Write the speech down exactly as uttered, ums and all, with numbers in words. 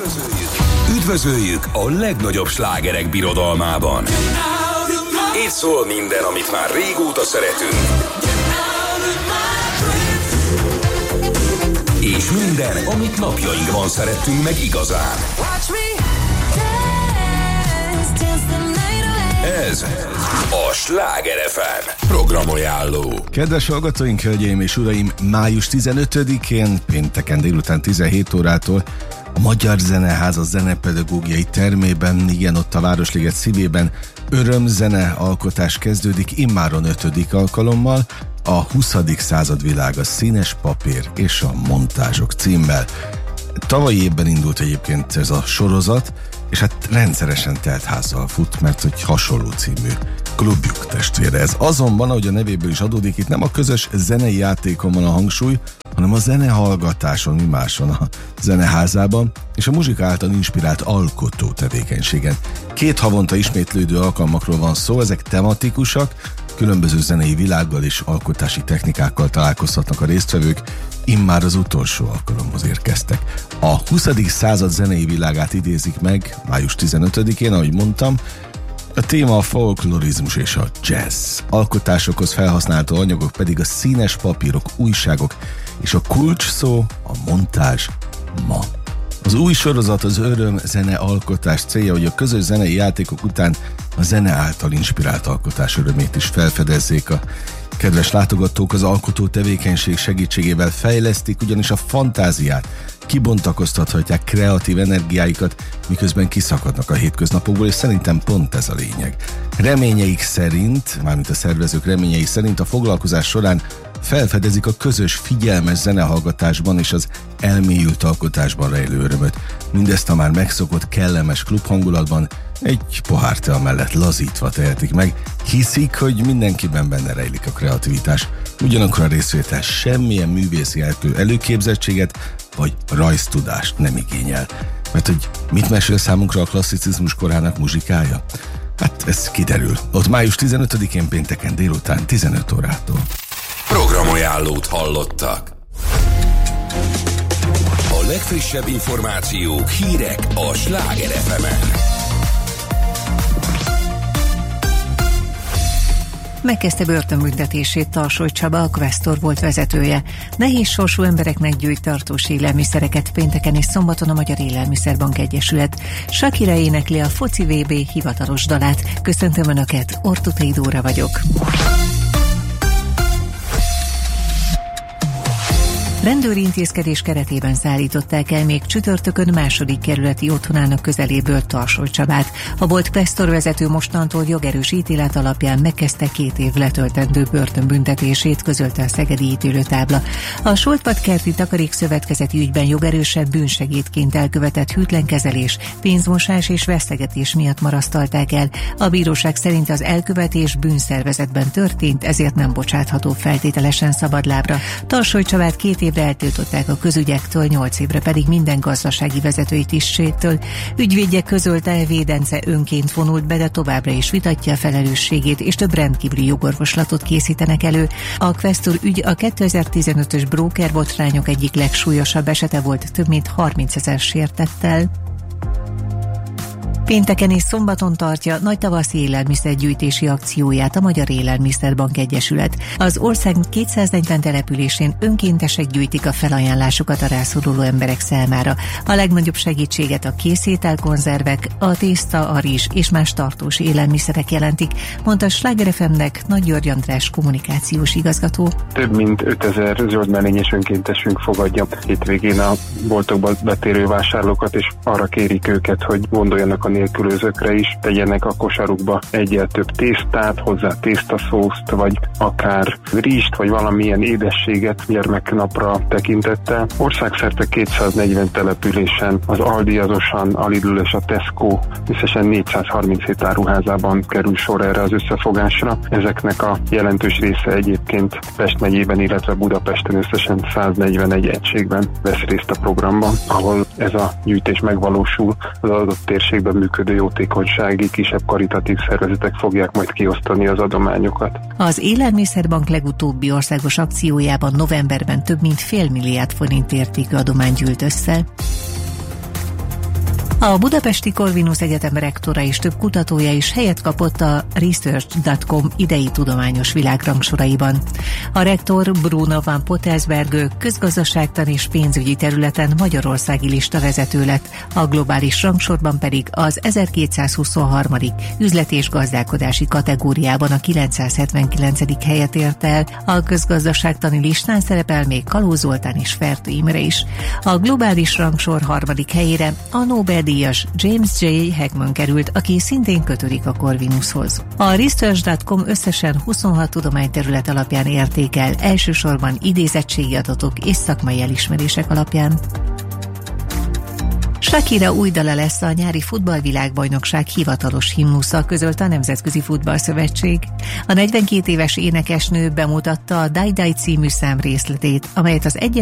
Üdvözöljük, üdvözöljük a legnagyobb slágerek birodalmában. Itt szól minden, amit már régóta szeretünk. És minden, amit napjainkban szerettünk meg igazán. Ez a Sláger ef em programajánló. Kedves hallgatóink, hölgyeim és uraim, május tizenötödikén, pénteken délután tizenhét órától a Magyar Zeneháza zenepedagógiai termében, igen, ott a Városliget szívében örömzene alkotás kezdődik, immáron ötödik alkalommal, a huszadik század világa színes papír és a montázsok címmel. Tavalyi évben indult egyébként ez a sorozat, és hát rendszeresen telt házzal fut, mert hogy hasonló című klubjuk testvére ez. Azonban, ahogy a nevéből is adódik, itt nem a közös zenei játékon van a hangsúly, hanem a zenehallgatáson, mi máson a Zeneházában, és a muzsika által inspirált alkotó tevékenységen. Két havonta ismétlődő alkalmakról van szó, ezek tematikusak, különböző zenei világgal és alkotási technikákkal találkozhatnak a résztvevők, immár az utolsó alkalomhoz érkeztek. A huszadik század zenei világát idézik meg május tizenötödikén, ahogy mondtam. A téma a folklorizmus és a jazz. Alkotásokhoz felhasználható anyagok pedig a színes papírok, újságok, és a kulcs szó a montázs ma. Az új sorozat az öröm zene alkotás célja, hogy a közös zenei játékok után a zene által inspirált alkotás örömét is felfedezzék. A kedves látogatók az alkotó tevékenység segítségével fejlesztik ugyanis a fantáziát, kibontakoztathatják kreatív energiáikat, miközben kiszakadnak a hétköznapokból, és szerintem pont ez a lényeg. Reményeik szerint, mármint a szervezők reményei szerint a foglalkozás során felfedezik a közös figyelmes zenehallgatásban és az elmélyült alkotásban rejlő örömöt. Mindezt a már megszokott kellemes klubhangulatban egy pohár tea mellett lazítva tehetik meg. Hiszik, hogy mindenkiben benne rejlik a kreativitás. Ugyanakkor a részvétel semmilyen művészi előképzettséget vagy rajztudást nem igényel. Mert hogy mit mesél számunkra a klasszicizmus korának muzsikája? Hát ez kiderül. Ott május tizenötödikén pénteken délután tizenöt órától. Programajánlót hallottak. A legfrissebb információk, hírek a Sláger ef emen. Megkezdte börtönbüntetését Tarsoly Csaba, a Questor volt vezetője. Nehéz sorsú embereknek gyűjt tartós élelmiszereket pénteken és szombaton a Magyar Élelmiszerbank Egyesület. Shakira énekli a foci vé bé hivatalos dalát. Köszöntöm Önöket, Ortutei Dóra vagyok. Rendőri intézkedés keretében szállították el még csütörtökön második kerületi otthonának közeléből Tarsoly Csabát. A volt Questor vezető mostantól jogerős ítélet alapján megkezdte két év letöltendő börtönbüntetését, közölte a szegedi ítélőtábla. A Soltpad-kerti takarékszövetkezeti ügyben jogerősebb bűnsegédként elkövetett hűtlenkezelés, pénzmosás és vesztegetés miatt marasztalták el. A bíróság szerint az elkövetés bűnszervezetben történt, ezért nem bocsátható feltételesen szabadlábra. Tarsoly Csabát két évre eltiltották a közügyektől, nyolc évre pedig minden gazdasági vezetői tisztségtől. Ügyvédje közölte, Védence önként vonult be, de továbbra is vitatja a felelősségét, és több rendkívüli jogorvoslatot készítenek elő. A Questor ügy a kétezer-tizenötös brókerbotrányok egyik legsúlyosabb esete volt, több mint harmincezer sértettel. Pénteken és szombaton tartja nagy tavaszi élelmiszergyűjtési akcióját a Magyar Élelmiszerbank Egyesület. Az ország kétszáznegyven településén önkéntesek gyűjtik a felajánlásokat a rászoruló emberek számára. A legnagyobb segítséget a készételkonzervek, a tészta, a rizs és más tartós élelmiszerek jelentik, mondta Sláger ef emnek Nagy György András kommunikációs igazgató. Több mint ötezer zöldmelényes önkéntesünk fogadja hétvégén a boltokba betérő vásárlókat, és arra kérik őket, hogy gondoljanak a nélkülözőkre is, tegyenek a kosarukba egyel több tésztát, hozzá tésztaszószt, vagy akár rizst, vagy valamilyen édességet gyermeknapra tekintettel. Országszerte kétszáznegyven településen az Aldi, azosan a Lidl és a Tesco összesen négyszázharminchét áruházában kerül sor erre az összefogásra. Ezeknek a jelentős része egyébként Pest megyében, illetve Budapesten összesen száznegyvenegy egységben vesz részt a programban, ahol ez a gyűjtés megvalósul. Az adott térségben működő jótékonysági, kisebb karitatív szervezetek fogják majd kiosztani az adományokat. Az Élelmiszerbank legutóbbi országos akciójában novemberben több mint fél milliárd forint értékű adomány gyűlt össze. A budapesti Corvinus Egyetem rektora és több kutatója is helyet kapott a research pont com idei tudományos világrangsoraiban. A rektor Bruno van Pottelsberg közgazdaságtan és pénzügyi területen magyarországi listavezető lett, a globális rangsorban pedig az ezerkétszázhuszonharmadik üzleti és gazdálkodási kategóriában a kilencszázhetvenkilencedik helyet ért el. A közgazdaságtani listán szerepel még Kalóz Zoltán és Fertő Imre is. A globális rangsor harmadik helyére a Nobel-díjas James J. Heckman került, aki szintén kötődik a Corvinushoz. A research pont com összesen huszonhat tudományterület alapján értékel, elsősorban idézettségi adatok és szakmai elismerések alapján. Shakira új dala lesz a nyári futballvilágbajnokság hivatalos himnusza, közölte a Nemzetközi Futballszövetség. A negyvenkét éves énekesnő bemutatta a Die Die című szám részletét, amelyet az egyes